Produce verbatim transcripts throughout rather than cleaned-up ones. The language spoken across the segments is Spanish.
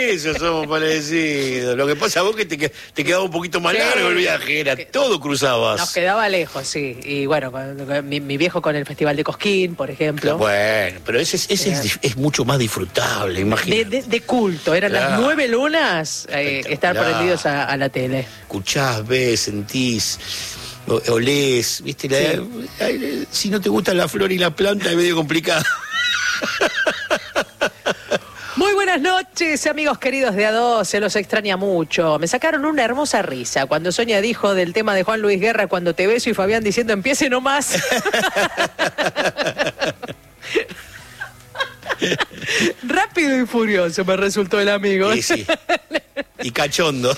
eso somos parecidos. Lo que pasa vos que te, te quedaba un poquito más sí, largo el viaje, era que, todo cruzabas. Nos quedaba lejos, sí. Y bueno, mi, mi viejo con el Festival de Cosquín, por ejemplo. Bueno, pero ese, ese es, es mucho más disfrutable, imagínate. De, de, de culto, eran claro. las nueve lunas eh, estar prendidos a, a la tele. Escuchás, ves, sentís, olés, viste, la, sí. si no te gusta la flor y la planta es medio complicado. Muy buenas noches, amigos queridos de A dos, se los extraña mucho. Me sacaron una hermosa risa cuando Sonia dijo del tema de Juan Luis Guerra, cuando te beso, y Fabián diciendo empiece nomás. Rápido y furioso me resultó el amigo. Sí, sí. Y cachondo.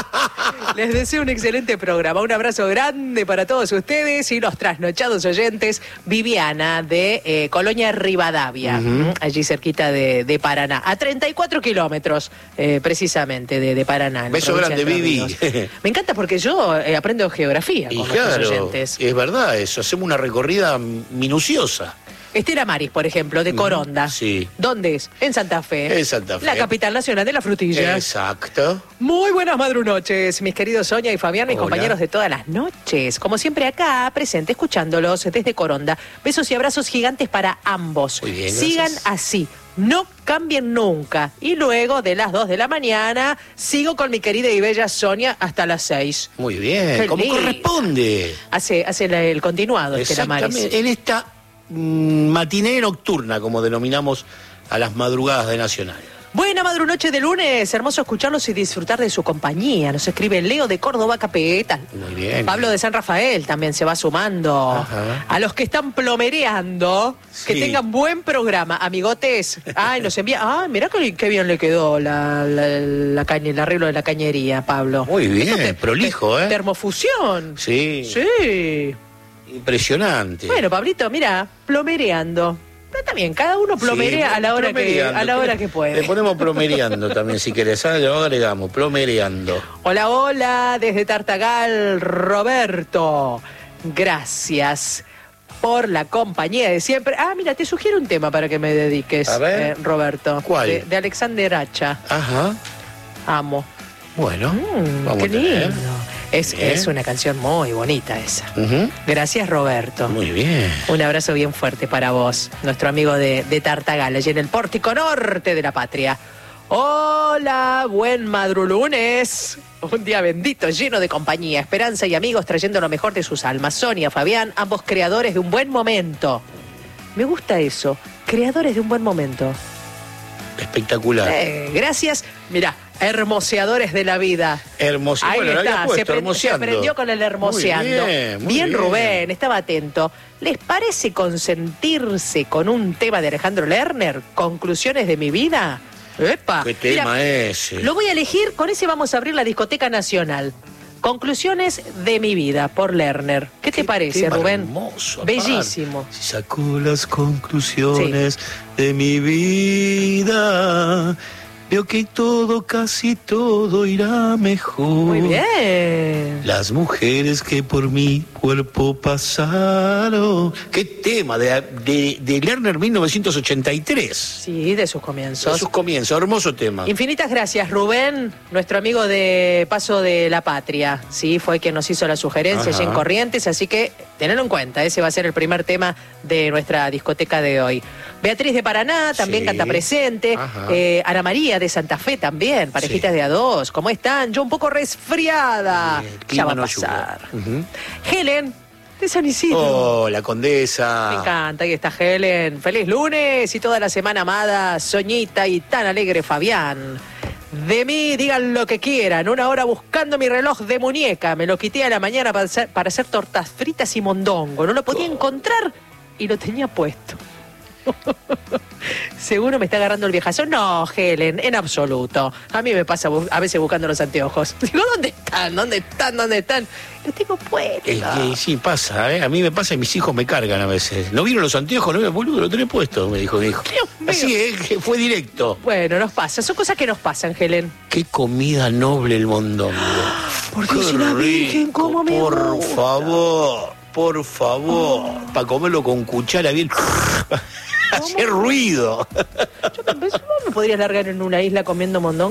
Les deseo un excelente programa. Un abrazo grande para todos ustedes y los trasnochados oyentes. Viviana de eh, Colonia Rivadavia, uh-huh. allí cerquita de, de Paraná. A treinta y cuatro kilómetros, eh, precisamente, de, de Paraná. Beso grande, Vivi. Me encanta porque yo eh, aprendo geografía con y claro, oyentes. Es verdad eso. Hacemos una recorrida minuciosa. Estela Maris, por ejemplo, de Coronda. Sí. ¿Dónde es? En Santa Fe. En Santa Fe. La capital nacional de la frutilla. Exacto. Muy buenas madrunoches, mis queridos Sonia y Fabián, mis Hola. compañeros de todas las noches. Como siempre acá, presente, escuchándolos desde Coronda. Besos y abrazos gigantes para ambos. Muy bien, Sigan gracias. así. No cambien nunca. Y luego de las dos de la mañana, sigo con mi querida y bella Sonia hasta las seis. Muy bien, como corresponde. Hace, hace la, el continuado, Estela Maris. En esta matiné nocturna, como denominamos a las madrugadas de Nacional. Buena madrunoche de lunes, hermoso escucharlos y disfrutar de su compañía. Nos escribe Leo de Córdoba, Capital. Muy bien. Pablo de San Rafael también se va sumando. Ajá. A los que están plomereando, sí. que tengan buen programa, amigotes. Ay, nos envía. Ay, mirá que, qué bien le quedó la, la, la caña, el arreglo de la cañería, Pablo. Muy bien, te, prolijo, te, ¿eh? Termofusión. Sí. Sí. Impresionante. Bueno, Pablito, mira, plomereando. Pero también, cada uno plomerea sí, a la hora que a la hora que puede. Le ponemos plomereando también, si querés, ¿sabes? Lo agregamos, plomereando. Hola, hola, desde Tartagal, Roberto. Gracias por la compañía de siempre. Ah, mira, te sugiero un tema para que me dediques, a ver. Eh, Roberto. ¿Cuál? De, de Alexander Hacha. Ajá. Amo. Bueno, mm, vamos qué a tener. lindo. Es, es una canción muy bonita esa. Uh-huh. Gracias, Roberto. Muy bien. Un abrazo bien fuerte para vos, nuestro amigo de, de Tartagal, allí en el Pórtico Norte de la Patria. Hola, buen madrulunes. Un día bendito, lleno de compañía, esperanza y amigos trayendo lo mejor de sus almas. Sonia, Fabián, ambos creadores de un buen momento. Me gusta eso, creadores de un buen momento. Espectacular. Eh, gracias. Mirá, hermoseadores de la vida. Hermoseando. Ahí bueno, está, puesto, se, pre- hermoseando. se prendió con el hermoseando. Muy bien, muy bien, bien, Rubén, estaba atento. ¿Les parece consentirse con un tema de Alejandro Lerner? ¿Conclusiones de mi vida? ¡Epa! ¿Qué tema Mira, ese? Lo voy a elegir, con ese vamos a abrir la Discoteca Nacional. Conclusiones de mi vida, por Lerner. ¿Qué, ¿Qué te parece, Rubén? Hermoso. Bellísimo. Si saco las conclusiones sí. de mi vida, veo que todo, casi todo irá mejor. Muy bien. Las mujeres que por mi cuerpo pasaron. ¿Qué tema? De, de, de Lerner mil novecientos ochenta y tres. Sí, de sus comienzos. De sus comienzos, hermoso tema. Infinitas gracias, Rubén, nuestro amigo de Paso de la Patria. Sí, fue quien nos hizo la sugerencia allí en Corrientes, así que tenedlo en cuenta, ese va a ser el primer tema de nuestra discoteca de hoy. Beatriz de Paraná también sí. canta presente. Eh, Ana María de Santa Fe también, parejitas sí. de A dos. ¿Cómo están? Yo un poco resfriada. Ya va a pasar. Uh-huh. Helen de San Isidro. Oh, la condesa. Me encanta, ahí está Helen. Feliz lunes y toda la semana amada, Soñita y tan alegre Fabián. De mí digan lo que quieran, una hora buscando mi reloj de muñeca. Me lo quité a la mañana para hacer, para hacer tortas fritas y mondongo. No lo podía oh. encontrar y lo tenía puesto. ¿Seguro me está agarrando el viejazo? No, Helen, en absoluto. A mí me pasa a veces buscando los anteojos. Digo, ¿dónde están? ¿Dónde están? ¿Dónde están? Los tengo puestos. Eh, eh, sí, pasa, ¿eh? A mí me pasa y mis hijos me cargan a veces. ¿No vieron los anteojos? No, boludo, lo tenés puesto, me dijo mi hijo. Así es, que fue directo. Bueno, nos pasa. Son cosas que nos pasan, Helen. Qué comida noble el mondongo. Porque si la Virgen, ¿cómo me Por gusta? favor, por favor. Oh. Para comerlo con cuchara bien... Hacer ruido. Yo me, me podrías largar en una isla comiendo mondongo.